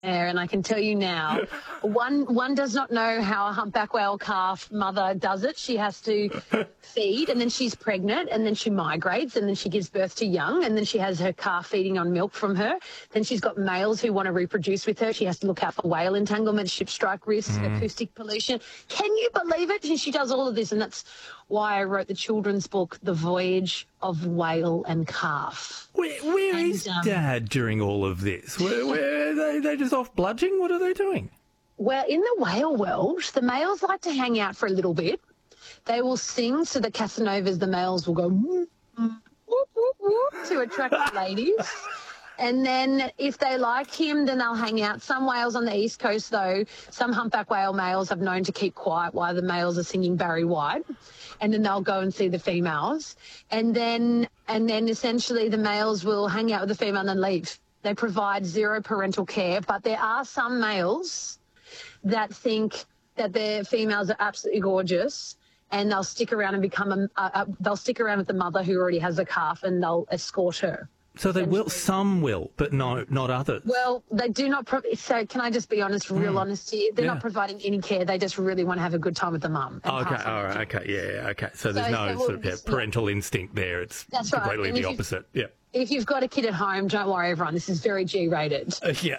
And I can tell you now, one does not know how a humpback whale calf mother does it. She has to feed, and then she's pregnant, and then she migrates, and then she gives birth to young, and then she has her calf feeding on milk from her. Then she's got males who want to reproduce with her. She has to look out for whale entanglement, ship strike risks, acoustic pollution. Can you believe it? And she does all of this, and that's why I wrote the children's book, The Voyage of Whale and Calf. Where is Dad during all of this? Where are they just off bludging? What are they doing? Well, in the whale world, the males like to hang out for a little bit. They will sing, so the Casanovas, the males, will go whoop, whoop, whoop, to attract the ladies. And then if they like him, then they'll hang out. Some whales on the East Coast, though, some humpback whale males have known to keep quiet while the males are singing Barry White. And then they'll go and see the females. And then essentially the males will hang out with the female and then leave. They provide zero parental care. But there are some males that think that their females are absolutely gorgeous, and they'll stick around and they'll stick around with the mother who already has a calf, and they'll escort her. So they will, some will, but no, not others. Well, they do not. So can I just be honest, real honest here? They're not providing any care. They just really want to have a good time with the mum. Okay, all right, okay, yeah, okay. So there's no sort of parental instinct there. It's completely the opposite. Yeah. If you've got a kid at home, don't worry, everyone. This is very G-rated.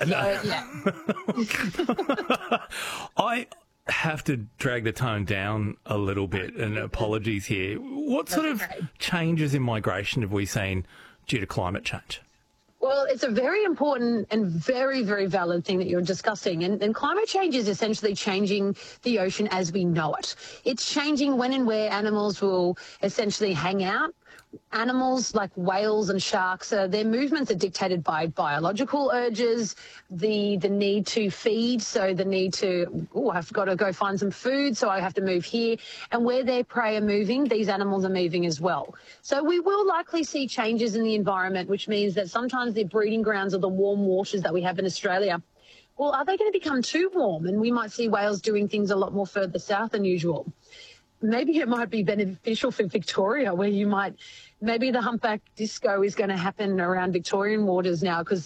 I have to drag the tone down a little bit, and apologies here. What sort of changes in migration have we seen due to climate change? Well, it's a very important and very, very valid thing that you're discussing. And climate change is essentially changing the ocean as we know it. It's changing when and where animals will essentially hang out. Animals like whales and sharks, their movements are dictated by biological urges, the need to feed, so the need to, I've got to go find some food, so I have to move here. And where their prey are moving, these animals are moving as well. So we will likely see changes in the environment, which means that sometimes the breeding grounds or the warm waters that we have in Australia, well, are they going to become too warm? And we might see whales doing things a lot more further south than usual. Maybe it might be beneficial for Victoria, where maybe the humpback disco is going to happen around Victorian waters now, because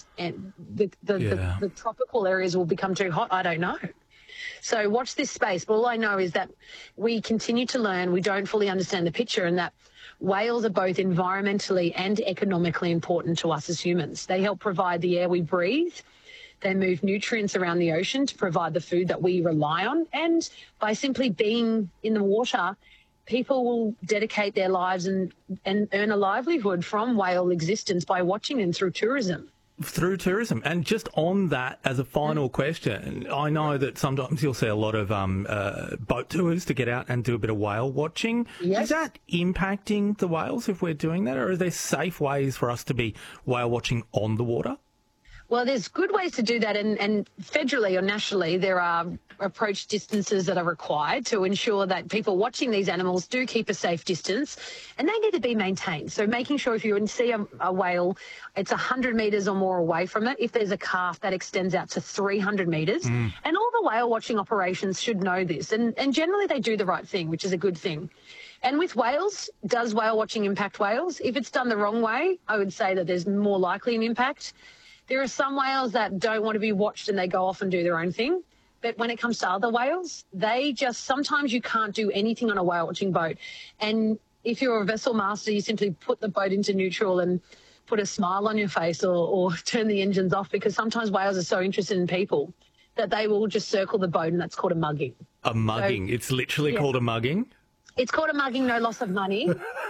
the tropical areas will become too hot. I don't know. So watch this space. But all I know is that we continue to learn. We don't fully understand the picture, and that whales are both environmentally and economically important to us as humans. They help provide the air we breathe. They move nutrients around the ocean to provide the food that we rely on. And by simply being in the water, people will dedicate their lives and earn a livelihood from whale existence by watching them through tourism. Through tourism. And just on that, as a final question, I know that sometimes you'll see a lot of boat tours to get out and do a bit of whale watching. Yes. Is that impacting the whales if we're doing that, or are there safe ways for us to be whale watching on the water? Well, there's good ways to do that, and federally or nationally there are approach distances that are required to ensure that people watching these animals do keep a safe distance, and they need to be maintained. So making sure if you see a whale, it's 100 metres or more away from it. If there's a calf, that extends out to 300 metres. And all the whale watching operations should know this, and generally they do the right thing, which is a good thing. And with whales, does whale watching impact whales? If it's done the wrong way, I would say that there's more likely an impact. There are some whales that don't want to be watched and they go off and do their own thing. But when it comes to other whales, sometimes you can't do anything on a whale watching boat. And if you're a vessel master, you simply put the boat into neutral and put a smile on your face or turn the engines off, because sometimes whales are so interested in people that they will just circle the boat, and that's called a mugging. A mugging? So, it's literally called a mugging? It's called a mugging, no loss of money.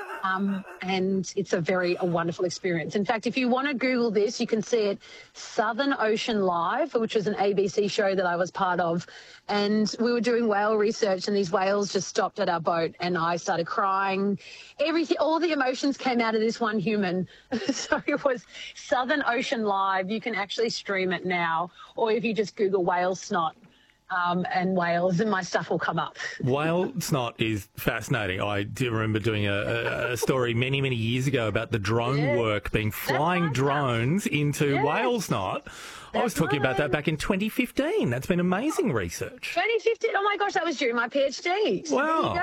And it's a wonderful experience. In fact, if you want to Google this, you can see it, Southern Ocean Live, which was an ABC show that I was part of. And we were doing whale research, and these whales just stopped at our boat, and I started crying. All the emotions came out of this one human. So it was Southern Ocean Live. You can actually stream it now, or if you just Google whale snot. And whales, and my stuff will come up. Whale snot is fascinating. I do remember doing a story many, many years ago about the drone work, being flying drones into whale snot. I was talking about that back in 2015. That's been amazing research. 2015? Oh my gosh, that was during my PhD. Wow.